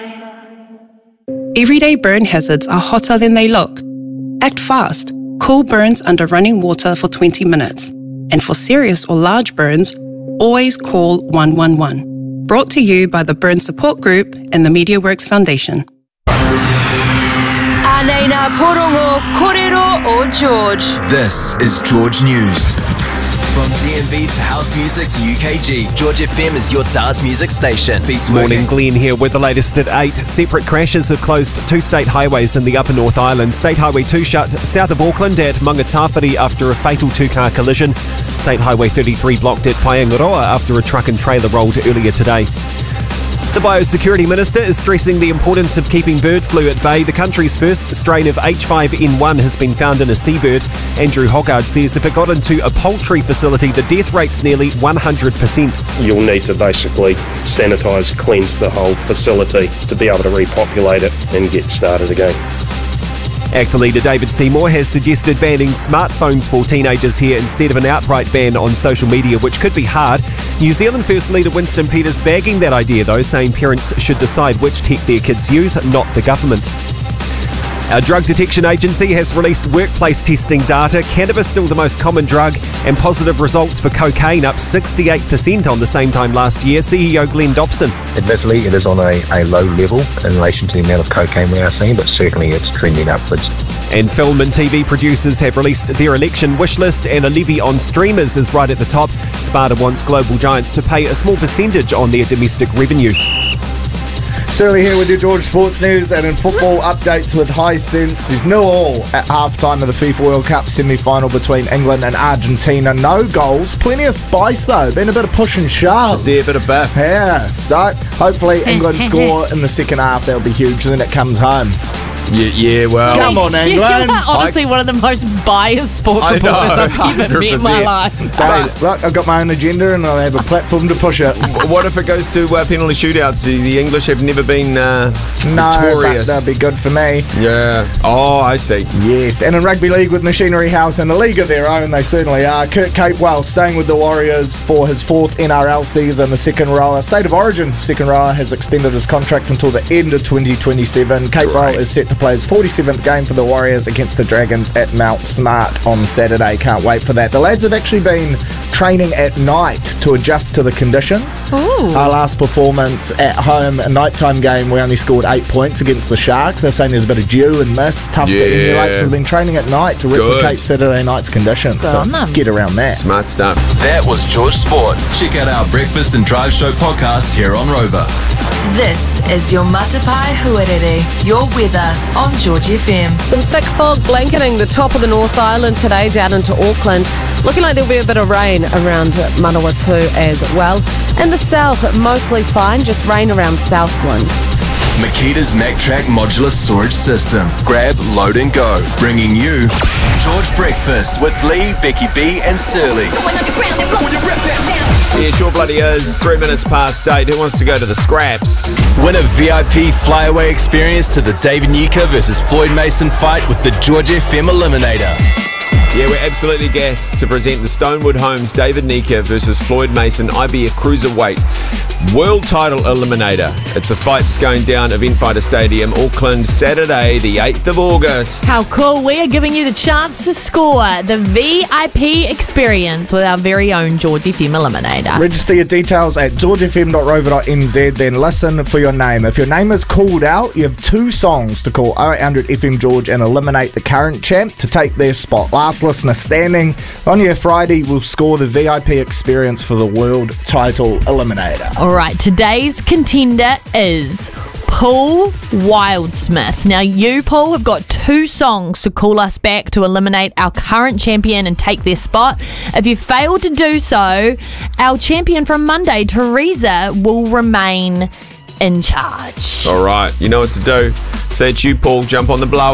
Everyday burn hazards are hotter than they look. Act fast. Cool burns under running water for 20 minutes. And for serious or large burns, always call 111. Brought to you by the Burn Support Group and the MediaWorks Foundation. Anena Porongo Korero o George. This is George News. From DMV to house music to UKG, George FM is your dance music station. Beats Morning, Glenn here with the latest at 8. Separate crashes have closed two state highways in the Upper North Island. State Highway 2 shut south of Auckland at Mangatawhiri after a fatal two-car collision. State Highway 33 blocked at Paengaroa after a truck and trailer rolled earlier today. The Biosecurity Minister is stressing the importance of keeping bird flu at bay. The country's first strain of H5N1 has been found in a seabird. Andrew Hoggard says if it got into a poultry facility, the death rate's nearly 100%. You'll need to basically sanitise, cleanse the whole facility to be able to repopulate it and get started again. Actor leader David Seymour has suggested banning smartphones for teenagers here instead of an outright ban on social media, which could be hard. New Zealand First Leader Winston Peters bagging that idea, though, saying parents should decide which tech their kids use, not the government. Our drug detection agency has released workplace testing data. Cannabis still the most common drug, and positive results for cocaine up 68% on the same time last year. CEO Glenn Dobson. Admittedly, it is on a low level in relation to the amount of cocaine we are seeing, but certainly it's trending upwards. And film and TV producers have released their election wish list, and a levy on streamers is right at the top. Sparta wants global giants to pay a small percentage on their domestic revenue. Shirley here with your George Sports News, and in football updates with Hisense. There's 0-0 at half-time of the FIFA World Cup semi-final between England and Argentina. No goals, plenty of spice though, been a bit of push and shove. See a bit of bath. Yeah, so hopefully England score in the second half, that'll be huge, and then it comes home. Yeah, well. Come on, England. You are honestly one of the most biased sports reporters I've ever met in my life. Hey, look, I've got my own agenda and I have a platform to push it. What if it goes to penalty shootouts? The English have never been victorious. No, but that'd be good for me. Yeah. Oh, I see. Yes, and in rugby league with Machinery House in a league of their own, they certainly are. Kurt Capewell staying with the Warriors for his fourth NRL season. The second rower, State of Origin second rower, has extended his contract until the end of 2027. Capewell is set to play his 47th game for the Warriors against the Dragons at Mount Smart on Saturday. Can't wait for that. The lads have actually been training at night to adjust to the conditions. Ooh. Our last performance at home, a nighttime game, we only scored 8 points against the Sharks. They're saying there's a bit of dew and mist, tough to emulate, so they've been training at night to replicate Saturday night's conditions. So get around that. Smart stuff. That was George Sport. Check out our Breakfast and Drive Show podcast here on Rover. This is your Matapai Huarere, your weather on George FM. Some thick fog blanketing the top of the North Island today down into Auckland. Looking like there'll be a bit of rain around Manawatu as well. In the south, mostly fine, just rain around Southland. Makita's MacTrack modular storage system. Grab, load and go. Bringing you George Breakfast with Lee, Becky B and Surly. Yeah, sure bloody is. 3 minutes past 8. Who wants to go to the scraps? Win a VIP flyaway experience to the David Nyika versus Floyd Mason fight with the George FM Eliminator. Yeah, we're absolutely gassed to present the Stonewood Homes David Nyika versus Floyd Mason IBF Cruiserweight World Title Eliminator. It's a fight that's going down Event Fighter Stadium, Auckland, Saturday, the 8th of August. How cool. We are giving you the chance to score the VIP experience with our very own George FM Eliminator. Register your details at georgefm.rover.nz, then listen for your name. If your name is called out, you have 2 songs to call 0800 FM George and eliminate the current champ to take their spot. Last listener standing on your Friday will score the VIP experience for the World Title Eliminator. All right, today's contender is Paul Wildsmith. Now, you, Paul, have got 2 songs to call us back to eliminate our current champion and take their spot. If you fail to do so, our champion from Monday, Teresa, will remain in charge. All right, you know what to do. If that's you, Paul, jump on the blower.